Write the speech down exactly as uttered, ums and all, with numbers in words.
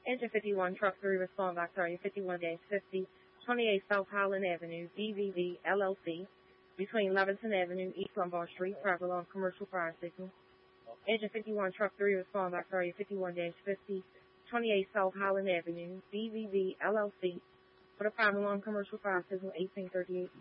Engine fifty-one, Truck three, respond back to area fifty-one fifty, twenty-eight South Highland Avenue, D V V, L L C, between Leventon Avenue, East Lombard Street, private along commercial fire signal. Engine fifty-one, Truck three, respond back to area fifty-one fifty, twenty-eight South Highland Avenue, D V V, L L C, for the private along commercial fire signal eighteen thirty-eight.